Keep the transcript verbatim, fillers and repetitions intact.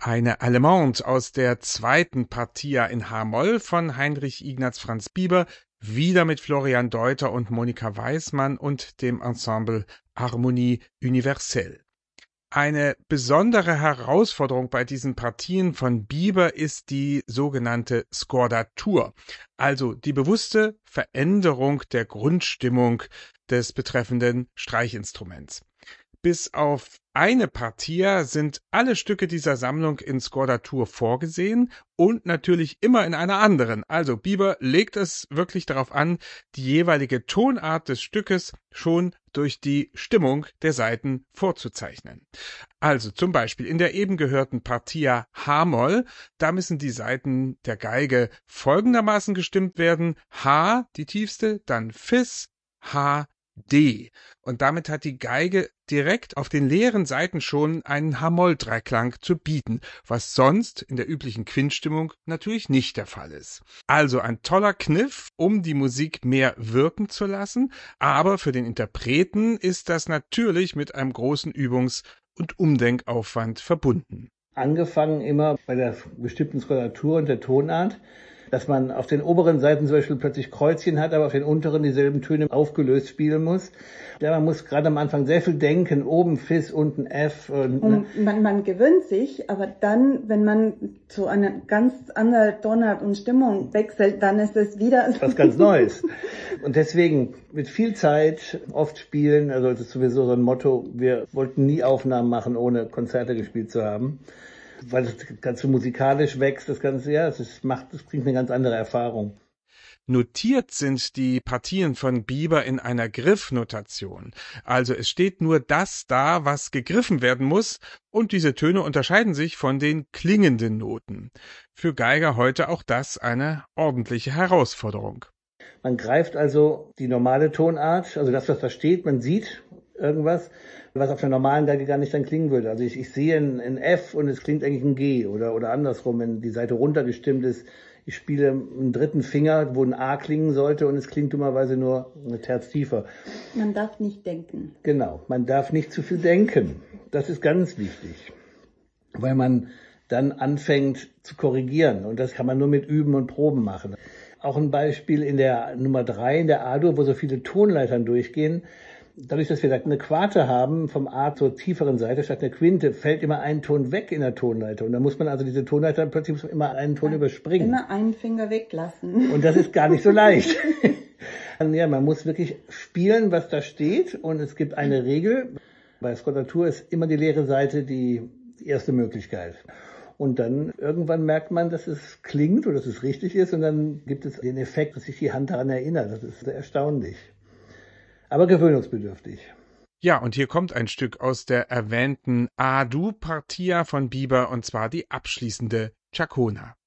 Eine Allemande aus der zweiten Partia in H-Moll von Heinrich Ignaz Franz Bieber, wieder mit Florian Deuter und Monika Weismann und dem Ensemble Harmonie Universelle. Eine besondere Herausforderung bei diesen Partien von Bieber ist die sogenannte Scordatur, also die bewusste Veränderung der Grundstimmung des betreffenden Streichinstruments. Bis auf eine Partie sind alle Stücke dieser Sammlung in Scordatur vorgesehen und natürlich immer in einer anderen. Also Bieber legt es wirklich darauf an, die jeweilige Tonart des Stückes schon durch die Stimmung der Saiten vorzuzeichnen. Also zum Beispiel in der eben gehörten Partie H-Moll, da müssen die Saiten der Geige folgendermaßen gestimmt werden: H, die tiefste, dann Fis, H, D. Und damit hat die Geige direkt auf den leeren Saiten schon einen H-Moll-Dreiklang zu bieten, was sonst in der üblichen Quintstimmung natürlich nicht der Fall ist. Also ein toller Kniff, um die Musik mehr wirken zu lassen, aber für den Interpreten ist das natürlich mit einem großen Übungs- und Umdenkaufwand verbunden. Angefangen immer bei der bestimmten Skordatur und der Tonart, dass man auf den oberen Seiten zum Beispiel plötzlich Kreuzchen hat, aber auf den unteren dieselben Töne aufgelöst spielen muss. Ja, man muss gerade am Anfang sehr viel denken, oben Fis, unten F. Und, und man, man gewöhnt sich, aber dann, wenn man zu einer ganz anderen Tonart und Stimmung wechselt, dann ist es wieder was ganz Neues. Und deswegen mit viel Zeit oft spielen, also das ist sowieso so ein Motto, wir wollten nie Aufnahmen machen, ohne Konzerte gespielt zu haben. Weil das Ganze musikalisch wächst, das Ganze, ja, es macht, es bringt eine ganz andere Erfahrung. Notiert sind die Partien von Bieber in einer Griffnotation. Also es steht nur das da, was gegriffen werden muss, und diese Töne unterscheiden sich von den klingenden Noten. Für Geiger heute auch das eine ordentliche Herausforderung. Man greift also die normale Tonart, also das, was da steht, man sieht irgendwas, was auf der normalen Geige gar nicht dann klingen würde. Also ich, ich sehe ein, ein F und es klingt eigentlich ein G oder, oder andersrum, wenn die Seite runtergestimmt ist. Ich spiele einen dritten Finger, wo ein A klingen sollte und es klingt dummerweise nur eine Terz tiefer. Man darf nicht denken. Genau, man darf nicht zu viel denken. Das ist ganz wichtig, weil man dann anfängt zu korrigieren und das kann man nur mit Üben und Proben machen. Auch ein Beispiel in der Nummer drei, in der A-Dur, wo so viele Tonleitern durchgehen. Dadurch, dass wir da eine Quarte haben, vom A zur tieferen Seite statt einer Quinte, fällt immer ein Ton weg in der Tonleiter. Und dann muss man also diese Tonleiter, plötzlich muss man immer einen Ton ja, überspringen. Immer einen Finger weglassen. Und das ist gar nicht so leicht. Ja, man muss wirklich spielen, was da steht. Und es gibt eine Regel. Bei Scordatur ist immer die leere Seite die erste Möglichkeit. Und dann irgendwann merkt man, dass es klingt oder dass es richtig ist. Und dann gibt es den Effekt, dass sich die Hand daran erinnert. Das ist sehr erstaunlich. Aber gewöhnungsbedürftig. Ja, und hier kommt ein Stück aus der erwähnten A-Dur-Partia von Bieber, und zwar die abschließende Chacona.